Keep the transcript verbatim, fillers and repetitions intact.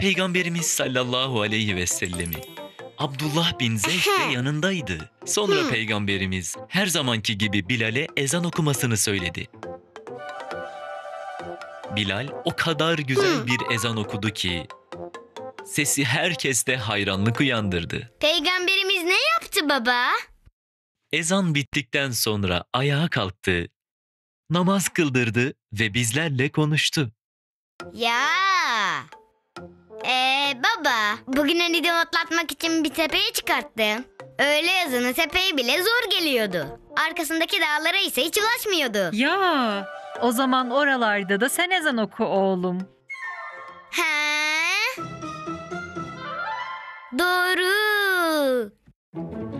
Peygamberimiz sallallahu aleyhi ve sellemi Abdullah bin Zeyd de yanındaydı. Sonra Peygamberimiz her zamanki gibi Bilal'e ezan okumasını söyledi. Bilal o kadar güzel bir ezan okudu ki sesi herkeste hayranlık uyandırdı. Peygamberimiz ne yaptı baba? Ezan bittikten sonra ayağa kalktı, namaz kıldırdı ve bizlerle konuştu. Ya. Ee baba, bugün Halid'i otlatmak için bir tepeye çıkarttım. Öğle yazını tepeye bile zor geliyordu. Arkasındaki dağlara ise hiç ulaşmıyordu. Ya, o zaman oralarda da sen ezan oku oğlum. He? Doğru.